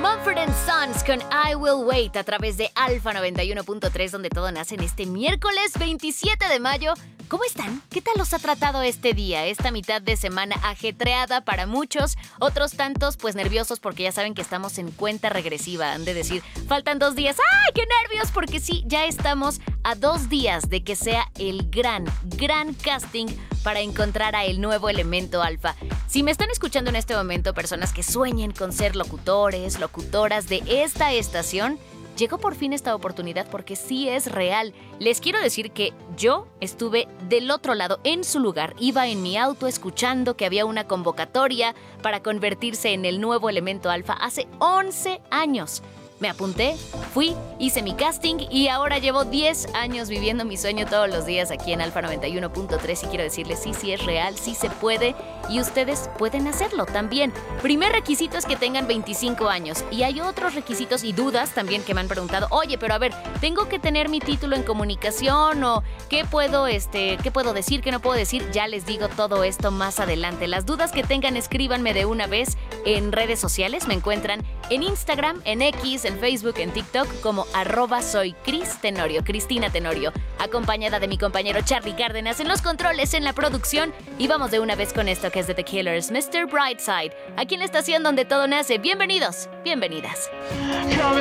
Mumford & Sons con I Will Wait a través de Alfa 91.3, donde todo nace en este miércoles 27 de mayo. ¿Cómo están? ¿Qué tal los ha tratado este día? Esta mitad de semana ajetreada para muchos, otros tantos pues nerviosos porque ya saben que estamos en cuenta regresiva. Han de decir, faltan 2 días. ¡Ay, qué nervios! Porque sí, ya estamos a 2 días de que sea el gran casting para encontrar a el nuevo elemento alfa. Si me están escuchando en este momento personas que sueñen con ser locutores, locutoras de esta estación, llegó por fin esta oportunidad porque sí es real. Les quiero decir que yo estuve del otro lado, en su lugar. Iba en mi auto escuchando que había una convocatoria para convertirse en el nuevo elemento alfa hace 11 años. Me apunté, fui, hice mi casting y ahora llevo 10 años viviendo mi sueño todos los días aquí en Alfa 91.3 y quiero decirles, sí es real, sí se puede y ustedes pueden hacerlo también. Primer requisito es que tengan 25 años y hay otros requisitos y dudas también que me han preguntado, oye, pero a ver, ¿tengo que tener mi título en comunicación o qué puedo decir, qué no puedo decir? Ya les digo todo esto más adelante. Las dudas que tengan, escríbanme de una vez en redes sociales. Me encuentran en Instagram, en X, en Facebook, en TikTok como @soyCrisTenorio, Cristina Tenorio, acompañada de mi compañero Charlie Cárdenas en los controles, en la producción. Y vamos de una vez con esto que es de The Killers, Mr. Brightside, aquí en la estación donde todo nace. Bienvenidos, bienvenidas. Coming